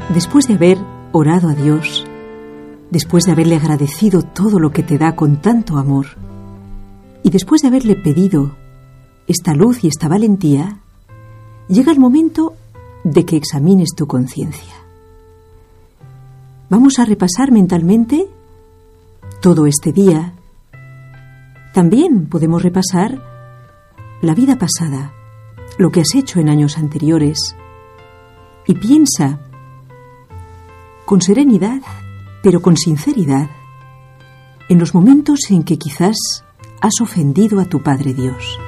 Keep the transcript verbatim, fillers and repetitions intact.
Después de haber orado a Dios, después de haberle agradecido todo lo que te da con tanto amor, y después de haberle pedido esta luz y esta valentía, llega el momento de que examines tu conciencia. Vamos a repasar mentalmente todo este día. También podemos repasar la vida pasada, lo que has hecho en años anteriores, y piensa con serenidad, pero con sinceridad, en los momentos en que quizás has ofendido a tu Padre Dios.